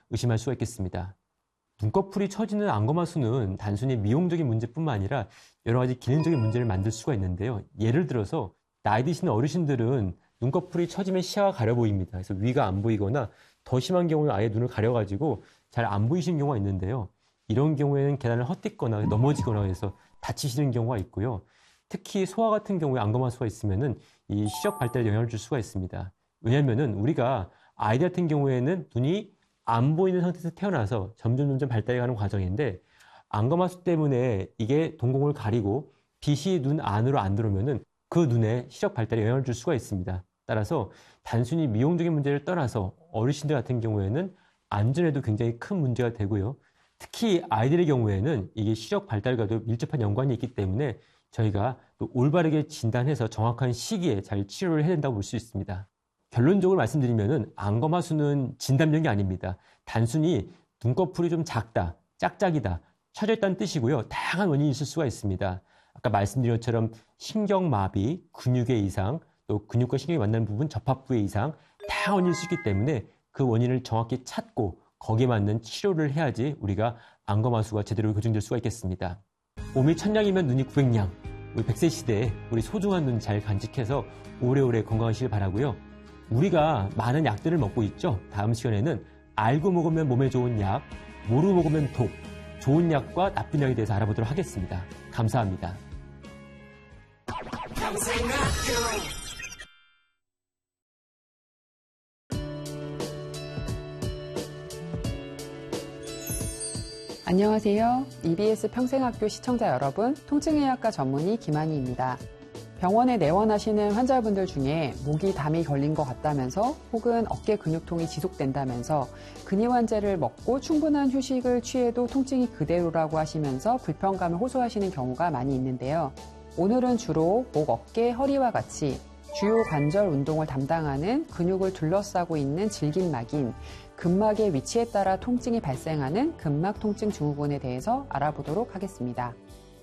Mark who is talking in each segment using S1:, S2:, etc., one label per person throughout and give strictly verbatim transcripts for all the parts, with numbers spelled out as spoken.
S1: 의심할 수가 있겠습니다. 눈꺼풀이 처지는 안검하수는 단순히 미용적인 문제뿐만 아니라 여러 가지 기능적인 문제를 만들 수가 있는데요. 예를 들어서 나이 드신 어르신들은 눈꺼풀이 처지면 시야가 가려 보입니다. 그래서 위가 안 보이거나 더 심한 경우는 아예 눈을 가려가지고 잘 안 보이시는 경우가 있는데요. 이런 경우에는 계단을 헛디거나 넘어지거나 해서 다치시는 경우가 있고요. 특히 소아 같은 경우에 안검하수가 있으면은 이 시력 발달에 영향을 줄 수가 있습니다. 왜냐하면은 우리가 아이들 같은 경우에는 눈이 안 보이는 상태에서 태어나서 점점 점점 발달해가는 과정인데 안검하수 때문에 이게 동공을 가리고 빛이 눈 안으로 안 들어오면은 그 눈에 시력 발달에 영향을 줄 수가 있습니다. 따라서 단순히 미용적인 문제를 떠나서 어르신들 같은 경우에는 안전에도 굉장히 큰 문제가 되고요. 특히 아이들의 경우에는 이게 시력 발달과도 밀접한 연관이 있기 때문에 저희가 또 올바르게 진단해서 정확한 시기에 잘 치료를 해야 된다고 볼 수 있습니다. 결론적으로 말씀드리면은 안검하수는 진단명이 아닙니다. 단순히 눈꺼풀이 좀 작다, 짝짝이다, 처졌다는 뜻이고요. 다양한 원인이 있을 수가 있습니다. 아까 말씀드린 것처럼 신경마비, 근육의 이상, 또 근육과 신경이 만나는 부분 접합부의 이상, 다양한 원인이 있을 수 있기 때문에 그 원인을 정확히 찾고 거기에 맞는 치료를 해야지 우리가 안검하수가 제대로 교정될 수가 있겠습니다. 몸이 천냥이면 눈이 구백냥. 우리 백 세 시대에 우리 소중한 눈 잘 간직해서 오래오래 건강하시길 바라고요. 우리가 많은 약들을 먹고 있죠. 다음 시간에는 알고 먹으면 몸에 좋은 약, 모르고 먹으면 독, 좋은 약과 나쁜 약에 대해서 알아보도록 하겠습니다. 감사합니다.
S2: 안녕하세요. 이비에스 평생학교 시청자 여러분, 통증의학과 전문의 김한희입니다. 병원에 내원하시는 환자분들 중에 목이 담이 걸린 것 같다면서 혹은 어깨 근육통이 지속된다면서 근이환제를 먹고 충분한 휴식을 취해도 통증이 그대로라고 하시면서 불편감을 호소하시는 경우가 많이 있는데요. 오늘은 주로 목, 어깨, 허리와 같이 주요 관절 운동을 담당하는 근육을 둘러싸고 있는 질긴막인 근막의 위치에 따라 통증이 발생하는 근막통증 증후군에 대해서 알아보도록 하겠습니다.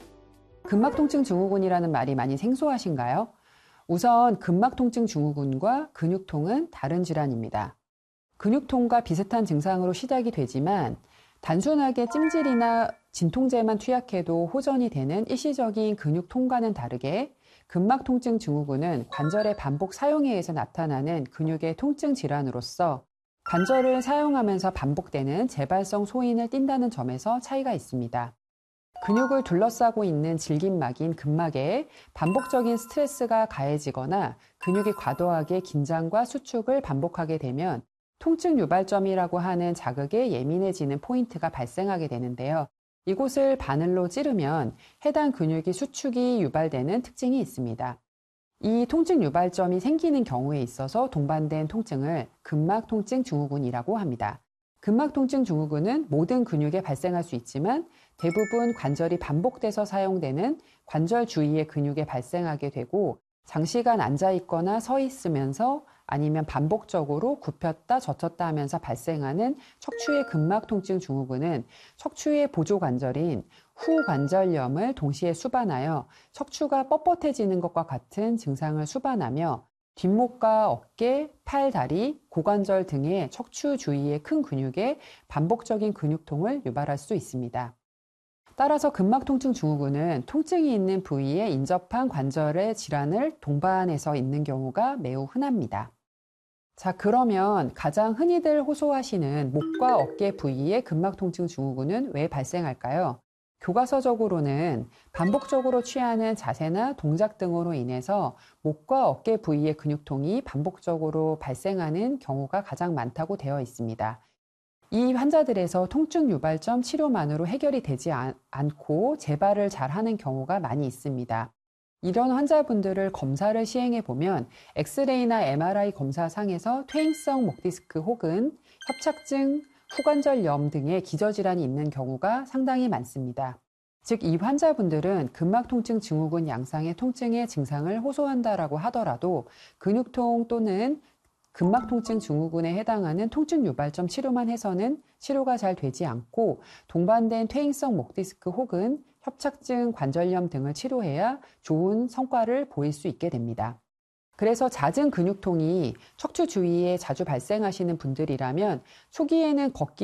S2: 근막통증 증후군이라는 말이 많이 생소하신가요? 우선 근막통증 증후군과 근육통은 다른 질환입니다. 근육통과 비슷한 증상으로 시작이 되지만 단순하게 찜질이나 진통제만 투약해도 호전이 되는 일시적인 근육통과는 다르게 근막통증 증후군은 관절의 반복 사용에 의해서 나타나는 근육의 통증 질환으로서 관절을 사용하면서 반복되는 재발성 소인을 띈다는 점에서 차이가 있습니다. 근육을 둘러싸고 있는 질긴막인 근막에 반복적인 스트레스가 가해지거나 근육이 과도하게 긴장과 수축을 반복하게 되면 통증 유발점이라고 하는 자극에 예민해지는 포인트가 발생하게 되는데요. 이곳을 바늘로 찌르면 해당 근육이 수축이 유발되는 특징이 있습니다. 이 통증 유발점이 생기는 경우에 있어서 동반된 통증을 근막통증 증후군이라고 합니다. 근막통증 증후군은 모든 근육에 발생할 수 있지만 대부분 관절이 반복돼서 사용되는 관절 주위의 근육에 발생하게 되고 장시간 앉아 있거나 서 있으면서 아니면 반복적으로 굽혔다 젖혔다 하면서 발생하는 척추의 근막통증 증후군은 척추의 보조관절인 후관절염을 동시에 수반하여 척추가 뻣뻣해지는 것과 같은 증상을 수반하며 뒷목과 어깨, 팔, 다리, 고관절 등의 척추 주위의 큰 근육에 반복적인 근육통을 유발할 수 있습니다. 따라서 근막통증 증후군은 통증이 있는 부위에 인접한 관절의 질환을 동반해서 있는 경우가 매우 흔합니다. 자, 그러면 가장 흔히들 호소하시는 목과 어깨 부위의 근막통증 증후군은 왜 발생할까요? 교과서적으로는 반복적으로 취하는 자세나 동작 등으로 인해서 목과 어깨 부위의 근육통이 반복적으로 발생하는 경우가 가장 많다고 되어 있습니다. 이 환자들에서 통증 유발점 치료만으로 해결이 되지 않고 재발을 잘 하는 경우가 많이 있습니다. 이런 환자분들을 검사를 시행해 보면 엑스레이나 엠알아이 검사상에서 퇴행성 목디스크 혹은 협착증, 후관절염 등의 기저질환이 있는 경우가 상당히 많습니다. 즉, 이 환자분들은 근막통증 증후군 양상의 통증의 증상을 호소한다라고 하더라도 근육통 또는 근막통증 증후군에 해당하는 통증 유발점 치료만 해서는 치료가 잘 되지 않고 동반된 퇴행성 목디스크 혹은 협착증, 관절염 등을 치료해야 좋은 성과를 보일 수 있게 됩니다. 그래서 잦은 근육통이 척추 주위에 자주 발생하시는 분들이라면 초기에는 걷기